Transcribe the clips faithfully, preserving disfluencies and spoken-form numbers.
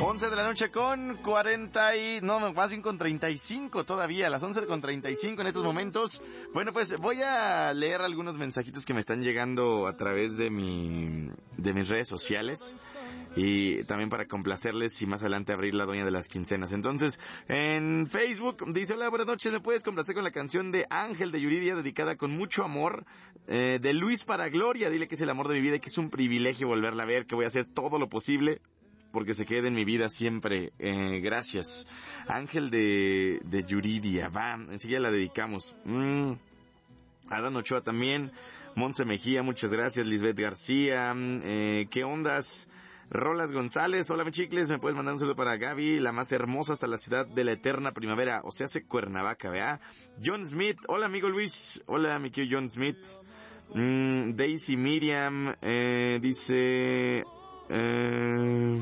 once de la noche con cuarenta y... No, más bien con treinta y cinco todavía, a las once con treinta y cinco en estos momentos. Bueno, pues voy a leer algunos mensajitos que me están llegando a través de mi de mis redes sociales. Y también para complacerles y más adelante abrir la doña de las quincenas. Entonces, en Facebook dice: hola, buenas noches, ¿me puedes complacer con la canción de Ángel de Yuridia, dedicada con mucho amor, eh, de Luis para Gloria? Dile que es el amor de mi vida y que es un privilegio volverla a ver, que voy a hacer todo lo posible porque se quede en mi vida siempre. Eh, gracias. Ángel de, de Yuridia, va, enseguida la dedicamos. Mm. Adán Ochoa también, Monse Mejía, muchas gracias. Lisbeth García, eh, ¿qué ondas? Rolas González, hola mi chicles, me puedes mandar un saludo para Gaby, la más hermosa hasta la ciudad de la eterna primavera, o sea, hace Cuernavaca, ¿verdad? John Smith, hola amigo Luis, hola mi querido John Smith. Mm, Daisy Miriam, eh, dice... Eh,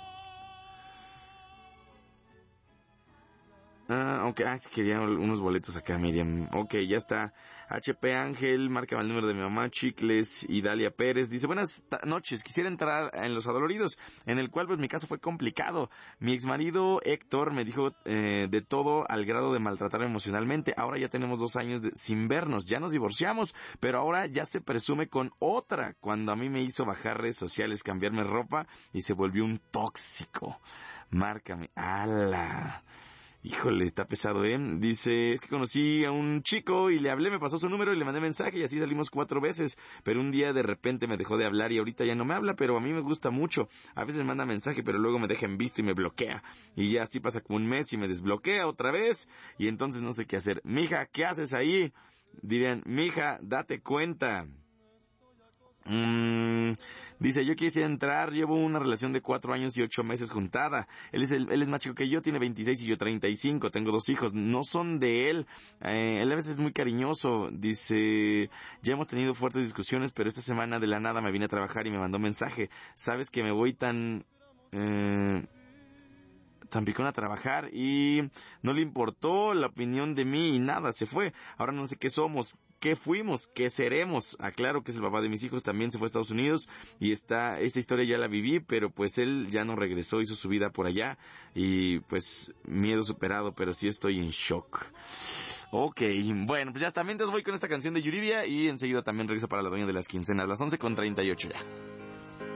Ah, aunque, ah, quería unos boletos acá, Miriam. Ok, ya está. H P Ángel, marca el número de mi mamá, Chicles y Dalia Pérez. Dice: buenas noches, quisiera entrar en Los Adoloridos, en el cual pues mi caso fue complicado. Mi exmarido Héctor me dijo eh, de todo al grado de maltratarme emocionalmente. Ahora ya tenemos dos años de, sin vernos, ya nos divorciamos, pero ahora ya se presume con otra. Cuando a mí me hizo bajar redes sociales, cambiarme ropa y se volvió un tóxico. Márcame. ¡Hala! Híjole, está pesado, ¿eh? Dice: es que conocí a un chico y le hablé, me pasó su número y le mandé mensaje y así salimos cuatro veces, pero un día de repente me dejó de hablar y ahorita ya no me habla, pero a mí me gusta mucho. A veces me manda mensaje, pero luego me deja en visto y me bloquea. Y ya así pasa como un mes y me desbloquea otra vez y entonces no sé qué hacer. Mija, ¿qué haces ahí? Dirían: mija, date cuenta. Mm, dice: yo quisiera entrar, llevo una relación de cuatro años y ocho meses juntada. Él es el, él es más chico que yo, tiene veintiséis y yo treinta y cinco, tengo dos hijos, no son de él. Eh, él a veces es muy cariñoso. Dice: ya hemos tenido fuertes discusiones, pero esta semana de la nada me vine a trabajar y me mandó mensaje: sabes que me voy tan... Eh, tan picón a trabajar, y no le importó la opinión de mí y nada, se fue. Ahora no sé qué somos, qué fuimos, qué seremos. Aclaro que es el papá de mis hijos, también se fue a Estados Unidos y está, esta historia ya la viví, pero pues él ya no regresó, hizo su vida por allá y pues miedo superado, pero sí estoy en shock. Ok, bueno, pues ya está, mientras voy con esta canción de Yuridia y enseguida también regreso para la doña de las quincenas, las once con treinta y ocho ya.